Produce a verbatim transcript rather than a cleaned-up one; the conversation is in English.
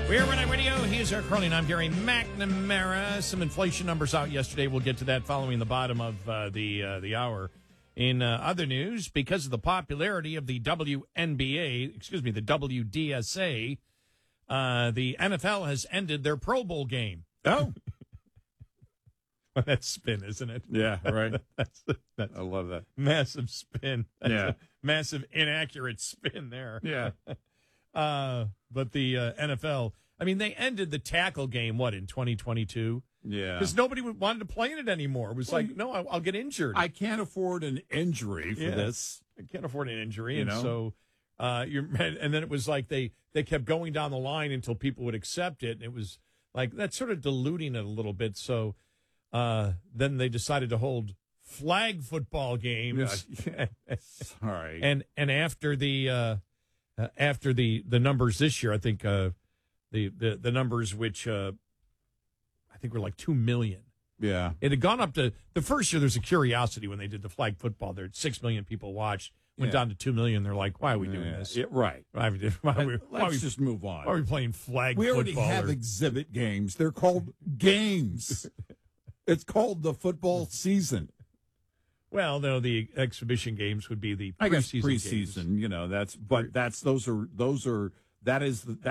We're Red Eye Radio. Here's our Curling. I'm Gary McNamara. Some inflation numbers out yesterday. We'll get to that following the bottom of uh, the uh, the hour. In uh, other news, because of the popularity of the W N B A, excuse me, the W D S A, uh, the N F L has ended their Pro Bowl game. Oh. Well, that's spin, isn't it? Yeah, right. that's, that's I love that. Massive spin. That's Yeah. a massive inaccurate spin there. Yeah. Uh, but the uh, N F L, I mean, they ended the tackle game, what, in twenty twenty-two? Yeah. Because nobody wanted to play in it anymore. It was Well, like, no, I'll, I'll get injured. I can't afford an injury for Yeah. this. I can't afford an injury. You and know? so, uh, you're, and then it was like they, they kept going down the line until people would accept it. And it was like, that's sort of diluting it a little bit. So, uh, then they decided to hold flag football games. Yeah. Sorry. and, and after the, uh, uh, after the, the numbers this year, I think, uh, the, the, the numbers which, uh, I think were like two million. Yeah. It had gone up to the first year. There's a curiosity when they did the flag football. There, six million people watched. Went Yeah. down to two million. They're like, "Why are we doing Yeah. this? Yeah, right. Why are we? Why are we, Let's why are we, just move on. why are we playing flag We football?" already have or- exhibit games. They're called games. It's called the football season. well, no, the exhibition games would be the I guess preseason preseason. games. You know, that's but that's those are those are that is the,